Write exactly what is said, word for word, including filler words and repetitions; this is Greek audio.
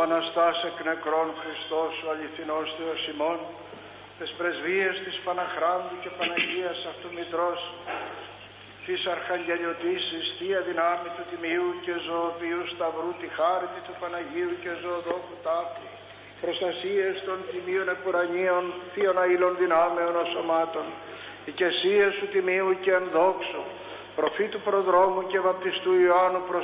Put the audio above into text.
Αναστάς εκ νεκρών Χριστός, ο αληθινός Θεός ημών, τες πρεσβείες της Παναχράντου και Παναγίας αυτού Μητρός, της αρχαγγελιωτήσης, θεία δυνάμει του Τιμίου και Ζωοποιού Σταυρού, τη χάρτη του Παναγίου και Ζωοδόχου τάφη, προστασίες των Τιμίων Επουρανίων, θείων αήλων δυνάμεων ασωμάτων, οικεσίες του Τιμίου και ενδόξου, προφήτου προδρόμου και βαπτιστού Ιωάννου προς